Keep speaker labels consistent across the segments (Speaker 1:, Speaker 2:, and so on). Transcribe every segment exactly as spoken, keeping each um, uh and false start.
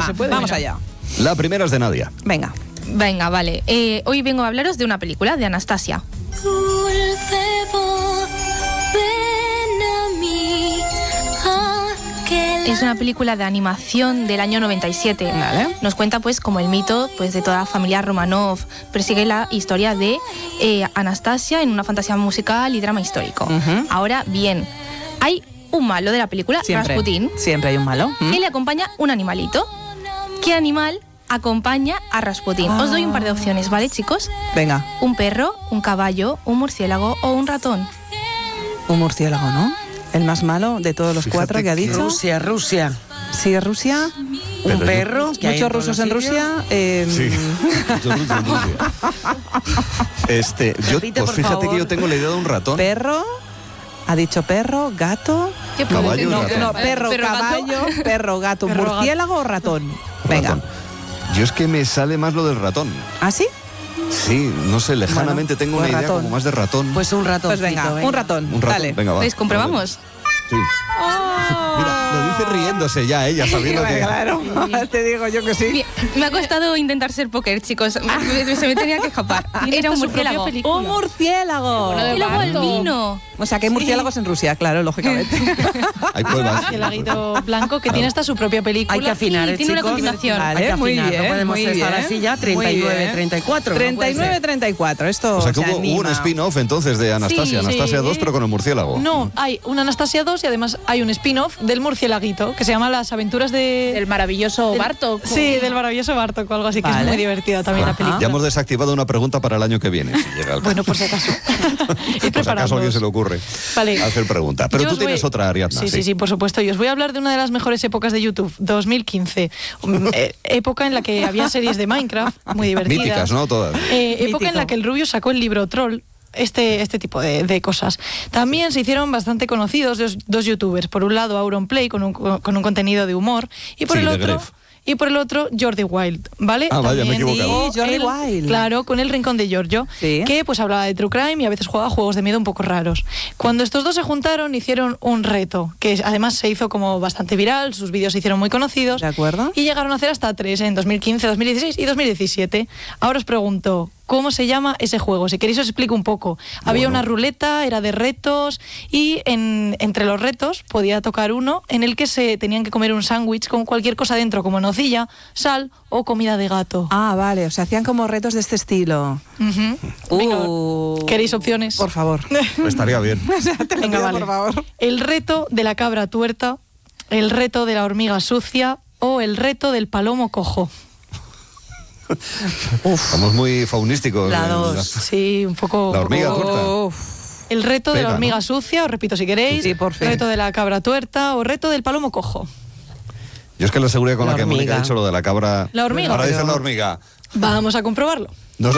Speaker 1: Va, se puede.
Speaker 2: Vamos allá.
Speaker 3: La primera es de Nadia.
Speaker 2: Venga.
Speaker 4: Venga, vale. Eh, hoy vengo a hablaros de una película, de Anastasia. Es una película de animación del año noventa y siete.
Speaker 2: Vale.
Speaker 4: Nos cuenta pues como el mito pues de toda la familia Romanov. Persigue la historia de eh, Anastasia en una fantasía musical y drama histórico.
Speaker 2: Uh-huh.
Speaker 4: Ahora bien, hay un malo de la película,
Speaker 2: Siempre.
Speaker 4: Rasputín,
Speaker 2: Siempre hay un malo. ¿Mm?
Speaker 4: que le acompaña un animalito. ¿Qué animal acompaña a Rasputín?
Speaker 2: Ah.
Speaker 4: Os doy un par de opciones, ¿vale, chicos?
Speaker 2: Venga,
Speaker 4: Un perro, un caballo, un murciélago o un ratón.
Speaker 2: un murciélago, ¿no? El más malo de todos los
Speaker 3: Fíjate
Speaker 2: cuatro que ha
Speaker 3: que-
Speaker 2: dicho.
Speaker 5: Rusia, Rusia.
Speaker 2: Sí, Rusia.
Speaker 3: Pero
Speaker 5: Un
Speaker 3: yo-
Speaker 5: perro. que hay
Speaker 2: Muchos
Speaker 5: en todos
Speaker 2: rusos
Speaker 5: los
Speaker 2: en
Speaker 5: sitios.
Speaker 2: Rusia. eh,
Speaker 3: Sí. Mucho Rusia, en Rusia. Este, yo,
Speaker 5: Repite,
Speaker 3: pues
Speaker 5: por
Speaker 3: fíjate
Speaker 5: favor.
Speaker 3: que yo tengo la idea de un ratón.
Speaker 2: Perro. Ha dicho perro, gato.
Speaker 4: ¿Qué puede
Speaker 3: Caballo y
Speaker 4: ser?
Speaker 2: No,
Speaker 3: ratón.
Speaker 2: no, perro,
Speaker 4: Perro, gato.
Speaker 2: caballo, perro, gato,
Speaker 1: Perro, gato.
Speaker 2: murciélago o ratón. Venga.
Speaker 3: Ratón. Yo es que me sale más lo del ratón.
Speaker 2: ¿Ah, sí?
Speaker 3: Sí, no sé, lejanamente
Speaker 2: Bueno,
Speaker 3: tengo
Speaker 2: pues
Speaker 3: una idea
Speaker 2: ratón.
Speaker 3: como más de ratón.
Speaker 5: Pues un ratón.
Speaker 2: Pues venga, un ratón.
Speaker 3: un ratón,
Speaker 2: Dale.
Speaker 3: venga, va.
Speaker 4: Pues comprobamos.
Speaker 3: Sí. Mira, lo dice riéndose ya ella, sabiendo que...
Speaker 2: Claro, te digo yo que sí.
Speaker 4: Bien, me ha costado intentar ser póker, chicos. Me- Se me tenía que escapar. Era un
Speaker 1: su propia
Speaker 4: murciélago.
Speaker 1: película.
Speaker 2: ¡Un murciélago!
Speaker 4: Y luego albino.
Speaker 2: O sea, que hay murciélagos en Rusia, claro, lógicamente.
Speaker 3: Hay pruebas.
Speaker 1: El laguito blanco que tiene hasta su propia película.
Speaker 5: Hay que afinar,
Speaker 4: Sí,
Speaker 5: ¿eh,
Speaker 4: tiene una
Speaker 5: chicos?
Speaker 4: continuación.
Speaker 2: Vale,
Speaker 5: Hay que
Speaker 2: muy
Speaker 5: afinar,
Speaker 2: bien,
Speaker 5: no podemos
Speaker 2: muy
Speaker 5: estar
Speaker 2: bien.
Speaker 5: así ya,
Speaker 2: Muy
Speaker 5: treinta y nueve,
Speaker 2: bien.
Speaker 5: treinta y cuatro. no puede
Speaker 2: treinta y nueve,
Speaker 5: ser.
Speaker 2: treinta y cuatro. Esto
Speaker 3: O sea que
Speaker 2: se
Speaker 3: hubo, hubo un
Speaker 2: anima.
Speaker 3: spin-off entonces de Anastasia,
Speaker 1: Sí,
Speaker 3: Anastasia
Speaker 1: sí.
Speaker 3: dos, pero con el murciélago.
Speaker 1: No, hay una Anastasia dos y además hay un spin-off del murciélaguito que se llama Las aventuras de...
Speaker 6: El maravilloso
Speaker 1: del-
Speaker 6: Bartok.
Speaker 1: Sí, del maravilloso Bartok o algo así, que
Speaker 2: Vale.
Speaker 1: es muy divertida también la película.
Speaker 3: Ya hemos desactivado una pregunta para el año que viene, si llega el
Speaker 1: Bueno, por si acaso.
Speaker 3: Por
Speaker 1: Ir
Speaker 3: si acaso a alguien
Speaker 1: preparándoos.
Speaker 3: se le ocurre
Speaker 1: Vale.
Speaker 3: hacer pregunta. Pero
Speaker 1: Yo
Speaker 3: tú
Speaker 1: os voy-
Speaker 3: tienes otra, Ariadna.
Speaker 1: Sí, sí, sí, por supuesto. Y os voy a hablar de una de las mejores épocas de YouTube, dos mil quince. Um, eh, época en la que había series de Minecraft muy divertidas.
Speaker 3: Míticas, ¿no? Todas.
Speaker 1: Eh, época en
Speaker 2: Mítico.
Speaker 1: la que el Rubio sacó el libro Troll. Este, este tipo de, de cosas. También se hicieron bastante conocidos dos, dos youtubers. Por un lado, Auronplay, con un, con un contenido de humor. Y por
Speaker 3: Sí,
Speaker 1: el
Speaker 3: de
Speaker 1: otro...
Speaker 3: Gref.
Speaker 1: Y por el otro, Jordi Wild, ¿vale?
Speaker 3: Ah, vaya, me he
Speaker 1: También
Speaker 3: equivocado.
Speaker 2: Sí, Jordi
Speaker 1: el-
Speaker 2: Wild.
Speaker 1: Claro, con El Rincón de Giorgio,
Speaker 2: Sí.
Speaker 1: que pues hablaba de true crime y a veces jugaba juegos de miedo un poco raros. Cuando estos dos se juntaron, hicieron un reto, que además se hizo como bastante viral, sus vídeos se hicieron muy conocidos.
Speaker 2: ¿De acuerdo?
Speaker 1: Y llegaron a hacer hasta tres en dos mil quince, dos mil dieciséis y dos mil diecisiete. Ahora os pregunto, ¿cómo se llama ese juego? Si queréis os explico un poco. Había
Speaker 3: Bueno.
Speaker 1: una ruleta, era de retos, y en, entre los retos podía tocar uno en el que se tenían que comer un sándwich con cualquier cosa dentro, como nocilla, sal o comida de gato.
Speaker 2: Ah, vale, o sea, hacían como retos de este estilo.
Speaker 1: Ujú. Venga,
Speaker 2: Uh,
Speaker 1: ¿queréis opciones?
Speaker 2: Por favor.
Speaker 3: Estaría bien.
Speaker 2: Te lo
Speaker 1: Venga,
Speaker 2: pido,
Speaker 1: vale.
Speaker 2: por favor.
Speaker 1: El reto de la cabra tuerta, el reto de la hormiga sucia o el reto del palomo cojo.
Speaker 3: Estamos muy faunísticos.
Speaker 5: La
Speaker 3: en
Speaker 5: dos.
Speaker 1: Sí, un poco...
Speaker 3: La hormiga
Speaker 1: un poco-
Speaker 3: tuerta.
Speaker 2: Uf.
Speaker 1: El reto de
Speaker 3: Pega,
Speaker 1: la hormiga
Speaker 3: ¿no?
Speaker 1: sucia, os repito si queréis.
Speaker 2: Sí, por fin.
Speaker 1: Reto de la cabra tuerta o reto del palomo cojo.
Speaker 3: Yo es que la seguridad con la,
Speaker 5: La
Speaker 3: que Mónica
Speaker 5: hormiga.
Speaker 3: ha dicho lo de la cabra.
Speaker 1: La hormiga.
Speaker 3: Ahora dice
Speaker 2: Pero-
Speaker 3: la hormiga.
Speaker 1: Vamos a comprobarlo.
Speaker 3: No sé.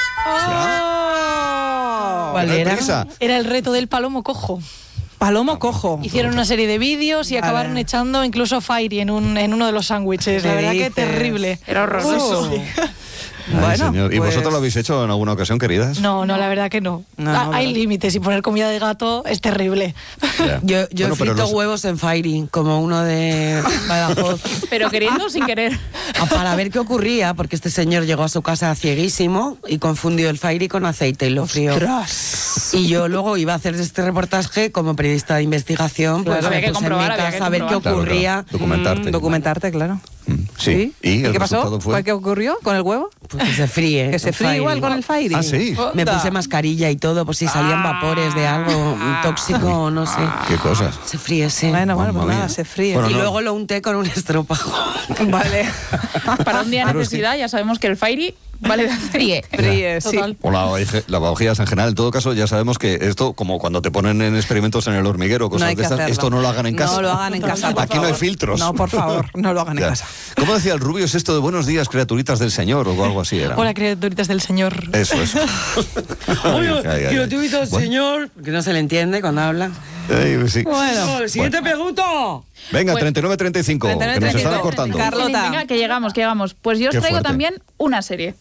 Speaker 2: Oh.
Speaker 5: ¿Cuál
Speaker 3: ¿No hay
Speaker 5: era?
Speaker 3: prisa?
Speaker 1: Era el reto del palomo cojo.
Speaker 2: Palomo cojo.
Speaker 1: Hicieron una serie de vídeos y
Speaker 2: Vale.
Speaker 1: acabaron echando incluso a Fairy en, un, en uno de los sándwiches. La
Speaker 2: ¿Qué
Speaker 1: verdad que
Speaker 2: dices?
Speaker 1: terrible.
Speaker 6: Era horroroso.
Speaker 2: Uh.
Speaker 3: Ay,
Speaker 2: Bueno,
Speaker 3: señor. ¿Y
Speaker 2: pues-
Speaker 3: vosotros lo habéis hecho en alguna ocasión, queridas?
Speaker 1: No, no, la verdad que no.
Speaker 2: No,
Speaker 1: Ah,
Speaker 2: no,
Speaker 1: hay
Speaker 2: ¿verdad?
Speaker 1: límites y poner comida de gato es terrible.
Speaker 3: Ya.
Speaker 5: Yo, yo
Speaker 3: Bueno,
Speaker 5: he
Speaker 3: pero
Speaker 5: frito
Speaker 3: los-
Speaker 5: huevos en Fairy, como uno de Badajoz,
Speaker 6: Pero queriendo o sin querer.
Speaker 5: ah, para ver qué ocurría, porque este señor llegó a su casa cieguísimo y confundió el Fairy con aceite y lo frió.
Speaker 2: Ostras.
Speaker 5: Y yo luego iba a hacer este reportaje como periodista de investigación, pues
Speaker 6: Claro, había
Speaker 5: me
Speaker 6: que
Speaker 5: puse en mi
Speaker 6: comprobar, había que
Speaker 5: casa a ver qué
Speaker 6: comprobar.
Speaker 3: Claro,
Speaker 5: ocurría.
Speaker 3: claro. Documentarte.
Speaker 2: Mm, documentarte, claro.
Speaker 3: Mm, Sí.
Speaker 2: ¿Y,
Speaker 3: el
Speaker 2: qué pasó?
Speaker 3: resultado fue?
Speaker 2: ¿Qué ocurrió con el huevo?
Speaker 5: Pues que se fríe.
Speaker 2: Que se
Speaker 5: el
Speaker 2: fríe
Speaker 5: Fairy.
Speaker 2: igual con el Fairy.
Speaker 3: Ah, sí.
Speaker 5: Me
Speaker 2: Onda.
Speaker 5: puse mascarilla y todo, pues si salían vapores de algo tóxico, no sé.
Speaker 3: Qué cosas.
Speaker 5: Se fríe, sí.
Speaker 2: Bueno, bueno,
Speaker 3: Mamma
Speaker 2: pues nada,
Speaker 3: mía.
Speaker 2: se fríe.
Speaker 3: Bueno,
Speaker 5: y
Speaker 3: no.
Speaker 5: luego lo unté con un estropajo.
Speaker 2: Vale.
Speaker 6: Para un día de
Speaker 3: Claro,
Speaker 6: necesidad ya sabemos que el Fairy vale de hacer.
Speaker 4: Fríe.
Speaker 2: Fríe, sí.
Speaker 1: Total.
Speaker 3: O la lavavajillas en general. En todo caso, ya sabemos que esto, como cuando te ponen en experimentos en el hormiguero,
Speaker 2: No
Speaker 3: cosas
Speaker 2: hay
Speaker 3: de
Speaker 2: que
Speaker 3: estas,
Speaker 2: hacerlo.
Speaker 3: esto no lo hagan en casa.
Speaker 2: No lo hagan en casa, por
Speaker 3: Aquí no hay
Speaker 2: favor.
Speaker 3: filtros.
Speaker 2: No, por favor, no lo hagan en
Speaker 3: Ya.
Speaker 2: casa.
Speaker 3: ¿Cómo decía el Rubio? ¿Es esto de buenos días, criaturitas del Señor? O algo así era.
Speaker 1: Hola, criaturitas del Señor.
Speaker 3: Eso, eso.
Speaker 5: Oye,
Speaker 3: Ay, ay, ay.
Speaker 5: que lo tuve todo el
Speaker 3: Bueno.
Speaker 5: señor, porque no se le entiende cuando habla.
Speaker 3: Ay, pues sí.
Speaker 5: Bueno, siguiente pregunta.
Speaker 3: Venga,
Speaker 6: Bueno.
Speaker 3: treinta y nueve treinta y cinco, que nos están
Speaker 2: treinta y nueve,
Speaker 3: acortando.
Speaker 2: Carlota.
Speaker 6: Venga, que llegamos, que llegamos. Pues yo os
Speaker 3: Qué
Speaker 6: traigo
Speaker 3: fuerte.
Speaker 6: también una serie.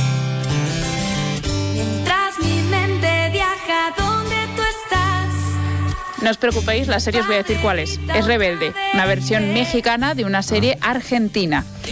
Speaker 7: Mientras mi mente viaja donde tú estás.
Speaker 6: No os preocupéis, la serie os voy a decir cuál es. Es Rebelde, una versión mexicana de una serie argentina.